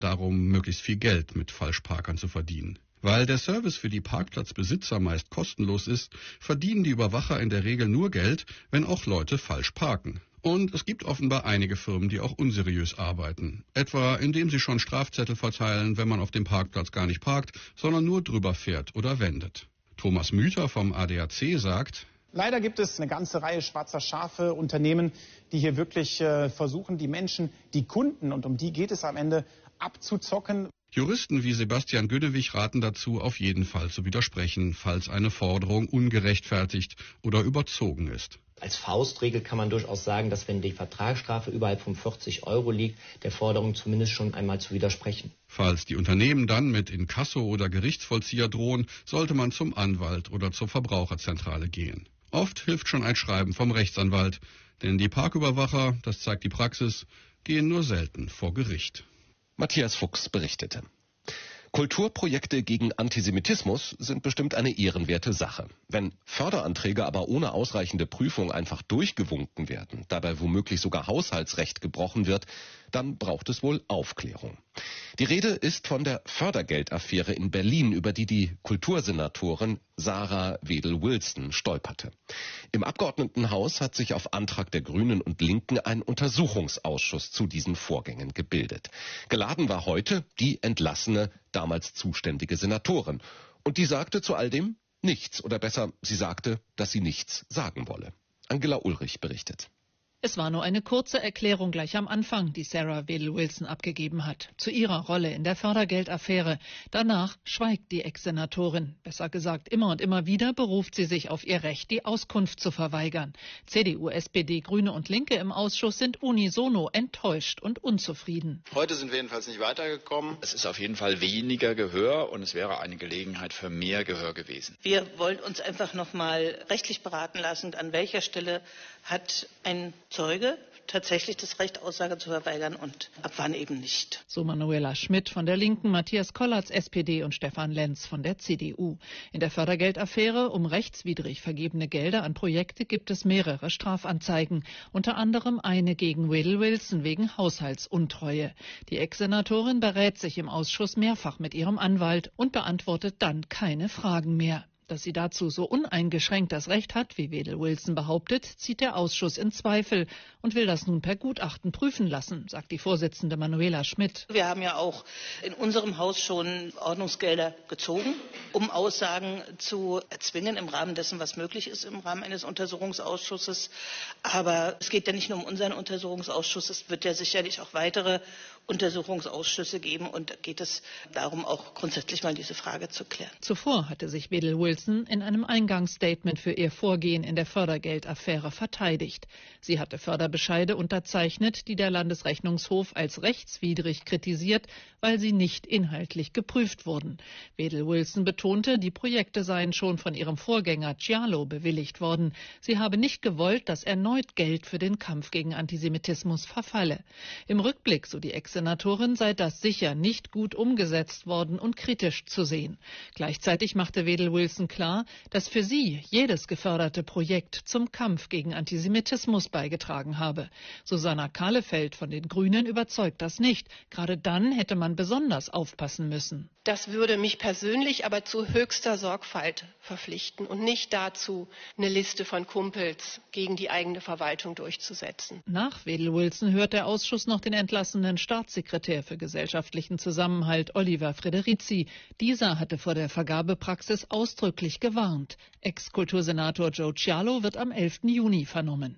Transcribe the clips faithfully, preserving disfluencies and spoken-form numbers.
darum möglichst viel Geld mit Falschparkern zu verdienen. Weil der Service für die Parkplatzbesitzer meist kostenlos ist, verdienen die Überwacher in der Regel nur Geld, wenn auch Leute falsch parken. Und es gibt offenbar einige Firmen, die auch unseriös arbeiten. Etwa indem sie schon Strafzettel verteilen, wenn man auf dem Parkplatz gar nicht parkt, sondern nur drüber fährt oder wendet. Thomas Müther vom A D A C sagt: Leider gibt es eine ganze Reihe schwarzer Schafe, Unternehmen, die hier wirklich äh, versuchen, die Menschen, die Kunden, und um die geht es am Ende, abzuzocken. Juristen wie Sebastian Güdewig raten dazu, auf jeden Fall zu widersprechen, falls eine Forderung ungerechtfertigt oder überzogen ist. Als Faustregel kann man durchaus sagen, dass wenn die Vertragsstrafe überhalb von vierzig Euro liegt, der Forderung zumindest schon einmal zu widersprechen. Falls die Unternehmen dann mit Inkasso oder Gerichtsvollzieher drohen, sollte man zum Anwalt oder zur Verbraucherzentrale gehen. Oft hilft schon ein Schreiben vom Rechtsanwalt, denn die Parküberwacher, das zeigt die Praxis, gehen nur selten vor Gericht. Matthias Fuchs berichtete. Kulturprojekte gegen Antisemitismus sind bestimmt eine ehrenwerte Sache. Wenn Förderanträge aber ohne ausreichende Prüfung einfach durchgewunken werden, dabei womöglich sogar Haushaltsrecht gebrochen wird, dann braucht es wohl Aufklärung. Die Rede ist von der Fördergeldaffäre in Berlin, über die die Kultursenatorin Sarah Wedel-Wilson stolperte. Im Abgeordnetenhaus hat sich auf Antrag der Grünen und Linken ein Untersuchungsausschuss zu diesen Vorgängen gebildet. Geladen war heute die entlassene, damals zuständige Senatorin. Und die sagte zu all dem nichts. Oder besser, sie sagte, dass sie nichts sagen wolle. Angela Ulrich berichtet. Es war nur eine kurze Erklärung gleich am Anfang, die Sarah Wedel-Wilson abgegeben hat, zu ihrer Rolle in der Fördergeldaffäre. Danach schweigt die Ex-Senatorin. Besser gesagt, immer und immer wieder beruft sie sich auf ihr Recht, die Auskunft zu verweigern. C D U, S P D, Grüne und Linke im Ausschuss sind unisono enttäuscht und unzufrieden. Heute sind wir jedenfalls nicht weitergekommen. Es ist auf jeden Fall weniger Gehör und es wäre eine Gelegenheit für mehr Gehör gewesen. Wir wollen uns einfach noch mal rechtlich beraten lassen, an welcher Stelle hat ein Zeuge tatsächlich das Recht, Aussage zu verweigern und ab wann eben nicht. So Manuela Schmidt von der Linken, Matthias Kollatz, S P D und Stefan Lenz von der C D U. In der Fördergeldaffäre um rechtswidrig vergebene Gelder an Projekte gibt es mehrere Strafanzeigen, unter anderem eine gegen Wedel-Wilson wegen Haushaltsuntreue. Die Ex-Senatorin berät sich im Ausschuss mehrfach mit ihrem Anwalt und beantwortet dann keine Fragen mehr. Dass sie dazu so uneingeschränkt das Recht hat, wie Wedel-Wilson behauptet, zieht der Ausschuss in Zweifel und will das nun per Gutachten prüfen lassen, sagt die Vorsitzende Manuela Schmidt. Wir haben ja auch in unserem Haus schon Ordnungsgelder gezogen, um Aussagen zu erzwingen im Rahmen dessen, was möglich ist im Rahmen eines Untersuchungsausschusses. Aber es geht ja nicht nur um unseren Untersuchungsausschuss, es wird ja sicherlich auch weitere Untersuchungsausschüsse geben und da geht es darum, auch grundsätzlich mal diese Frage zu klären. Zuvor hatte sich Wedel-Wilson in einem Eingangsstatement für ihr Vorgehen in der Fördergeldaffäre verteidigt. Sie hatte Förderbescheide unterzeichnet, die der Landesrechnungshof als rechtswidrig kritisiert, weil sie nicht inhaltlich geprüft wurden. Wedel-Wilson betonte, die Projekte seien schon von ihrem Vorgänger Cialo bewilligt worden. Sie habe nicht gewollt, dass erneut Geld für den Kampf gegen Antisemitismus verfalle. Im Rückblick, so die Ex-Senatorin, sei das sicher nicht gut umgesetzt worden und kritisch zu sehen. Gleichzeitig machte Wedel-Wilson klar, dass für sie jedes geförderte Projekt zum Kampf gegen Antisemitismus beigetragen habe. Susanna Kahlefeld von den Grünen überzeugt das nicht. Gerade dann hätte man besonders aufpassen müssen. Das würde mich persönlich aber zu höchster Sorgfalt verpflichten und nicht dazu, eine Liste von Kumpels gegen die eigene Verwaltung durchzusetzen. Nach Wedel-Wilson hört der Ausschuss noch den entlassenen Staatssekretär für gesellschaftlichen Zusammenhalt Oliver Frederici. Dieser hatte vor der Vergabepraxis ausdrücklich gewarnt. Ex-Kultursenator Joe Cialo wird am elften Juni vernommen.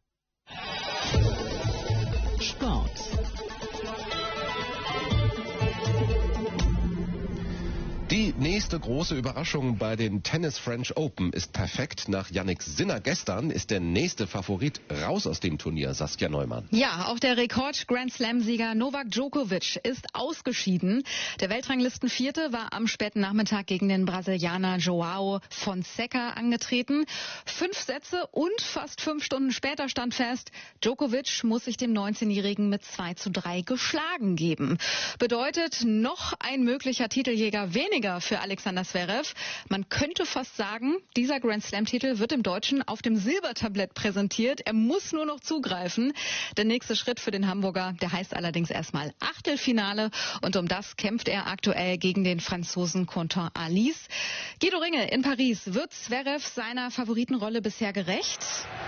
Sport. Die nächste große Überraschung bei den Tennis French Open ist perfekt. Nach Jannik Sinner gestern ist der nächste Favorit raus aus dem Turnier, Saskia Neumann. Ja, auch der Rekord-Grand-Slam-Sieger Novak Djokovic ist ausgeschieden. Der Weltranglistenvierte war am späten Nachmittag gegen den Brasilianer Joao Fonseca angetreten. Fünf Sätze und fast fünf Stunden später stand fest, Djokovic muss sich dem neunzehnjährigen mit zwei zu drei geschlagen geben. Bedeutet noch ein möglicher Titeljäger weniger für Alexander Zverev. Man könnte fast sagen, dieser Grand Slam-Titel wird im Deutschen auf dem Silbertablett präsentiert. Er muss nur noch zugreifen. Der nächste Schritt für den Hamburger, der heißt allerdings erstmal Achtelfinale. Und um das kämpft er aktuell gegen den Franzosen Quentin Halys. Guido Ringel in Paris. Wird Zverev seiner Favoritenrolle bisher gerecht?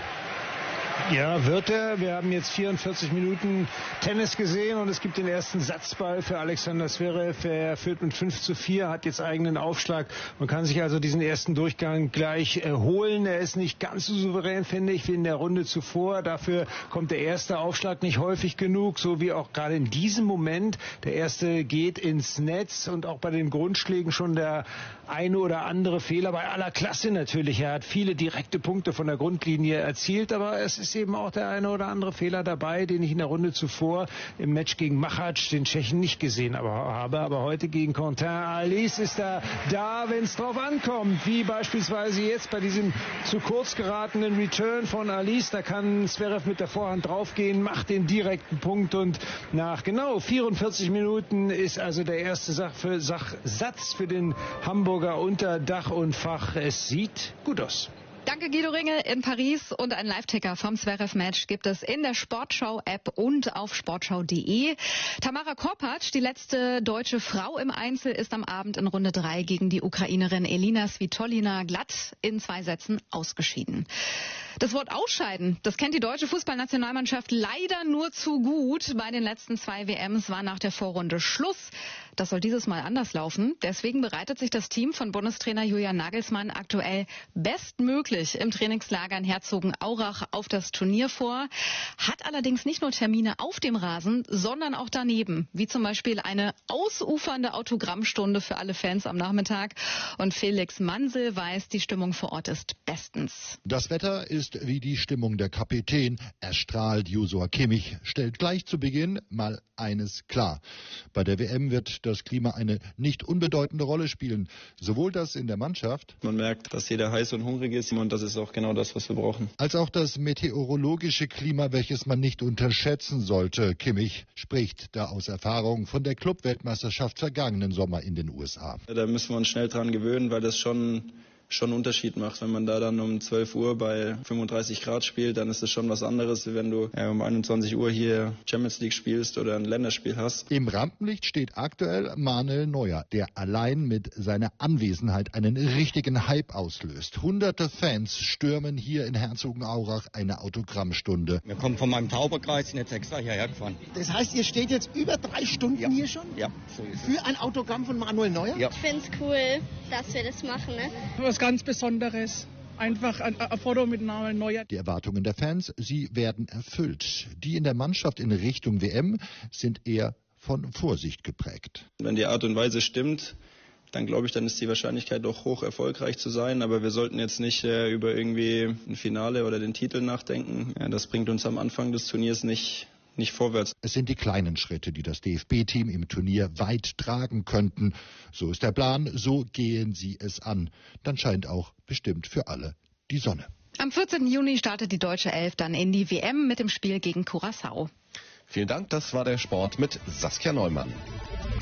Ja, wird er. Wir haben jetzt vierundvierzig Minuten Tennis gesehen und es gibt den ersten Satzball für Alexander Zverev. Er führt mit fünf zu vier, hat jetzt eigenen Aufschlag. Man kann sich also diesen ersten Durchgang gleich äh, holen. Er ist nicht ganz so souverän, finde ich, wie in der Runde zuvor. Dafür kommt der erste Aufschlag nicht häufig genug, so wie auch gerade in diesem Moment. Der erste geht ins Netz und auch bei den Grundschlägen schon der eine oder andere Fehler. Bei aller Klasse natürlich. Er hat viele direkte Punkte von der Grundlinie erzielt, aber es ist eben auch der eine oder andere Fehler dabei, den ich in der Runde zuvor im Match gegen Machac, den Tschechen, nicht gesehen aber, habe. Aber heute gegen Quentin Halys ist er da, wenn es drauf ankommt. Wie beispielsweise jetzt bei diesem zu kurz geratenen Return von Halys. Da kann Zverev mit der Vorhand draufgehen, macht den direkten Punkt und nach genau vierundvierzig Minuten ist also der erste Sach für Sach Satz für den Hamburger unter Dach und Fach. Es sieht gut aus. Danke Guido Ringel in Paris und ein Live-Ticker vom Zverev-Match gibt es in der Sportschau-App und auf sportschau punkt de. Tamara Korpatsch, die letzte deutsche Frau im Einzel, ist am Abend in Runde drei gegen die Ukrainerin Elina Svitolina glatt in zwei Sätzen ausgeschieden. Das Wort Ausscheiden, das kennt die deutsche Fußballnationalmannschaft leider nur zu gut. Bei den letzten zwei W Ms war nach der Vorrunde Schluss. Das soll dieses Mal anders laufen. Deswegen bereitet sich das Team von Bundestrainer Julian Nagelsmann aktuell bestmöglich im Trainingslager in Herzogenaurach auf das Turnier vor. Hat allerdings nicht nur Termine auf dem Rasen, sondern auch daneben. Wie zum Beispiel eine ausufernde Autogrammstunde für alle Fans am Nachmittag. Und Felix Mansel weiß, die Stimmung vor Ort ist bestens. Das Wetter ist wie die Stimmung der Kapitän. Er strahlt. Joshua Kimmich stellt gleich zu Beginn mal eines klar. Bei der W M wird das Klima eine nicht unbedeutende Rolle spielen. Sowohl das in der Mannschaft. Man merkt, dass jeder heiß und hungrig ist und das ist auch genau das, was wir brauchen. Als auch das meteorologische Klima, welches man nicht unterschätzen sollte. Kimmich spricht da aus Erfahrung von der Clubweltmeisterschaft vergangenen Sommer in den U S A. Da müssen wir uns schnell dran gewöhnen, weil das schon schon einen Unterschied macht. Wenn man da dann um zwölf Uhr bei fünfunddreißig Grad spielt, dann ist das schon was anderes, wie wenn du äh, um einundzwanzig Uhr hier Champions League spielst oder ein Länderspiel hast. Im Rampenlicht steht aktuell Manuel Neuer, der allein mit seiner Anwesenheit einen richtigen Hype auslöst. Hunderte Fans stürmen hier in Herzogenaurach eine Autogrammstunde. Wir kommen von meinem Tauberkreis und jetzt extra hierher gefahren. Das heißt, ihr steht jetzt über drei Stunden ja. hier schon? Ja, so ist Für es. ein Autogramm von Manuel Neuer? Ja. Ich finde es cool, dass wir das machen. Ne? Was ganz Besonderes. Einfach ein, ein Foto mit Manuel Neuer. Die Erwartungen der Fans, sie werden erfüllt. Die in der Mannschaft in Richtung W M sind eher von Vorsicht geprägt. Wenn die Art und Weise stimmt, dann glaube ich, dann ist die Wahrscheinlichkeit doch hoch, erfolgreich zu sein. Aber wir sollten jetzt nicht äh, über irgendwie ein Finale oder den Titel nachdenken. Ja, das bringt uns am Anfang des Turniers nicht nicht vorwärts. Es sind die kleinen Schritte, die das D F B-Team im Turnier weit tragen könnten. So ist der Plan, so gehen sie es an. Dann scheint auch bestimmt für alle die Sonne. Am vierzehnten Juni startet die deutsche Elf dann in die W M mit dem Spiel gegen Curaçao. Vielen Dank, das war der Sport mit Saskia Neumann.